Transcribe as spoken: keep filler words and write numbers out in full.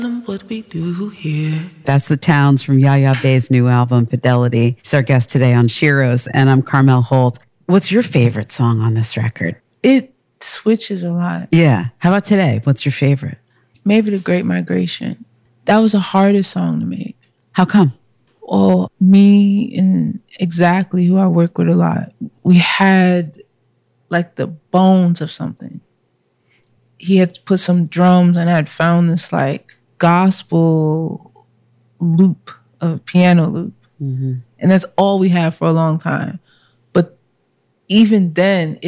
What we do here. That's the Towns from Yaya Bay's new album, Fidelity. She's our guest today on Shiros, and I'm Carmel Holt. What's your favorite song on this record? It switches a lot. Yeah. How about today? What's your favorite? Maybe The Great Migration. That was the hardest song to make. How come? Well, me and exactly who I work with a lot, we had like the bones of something. He had put some drums and I had found this like gospel loop, a piano loop. Mm-hmm. And that's all we had for a long time. But even then, it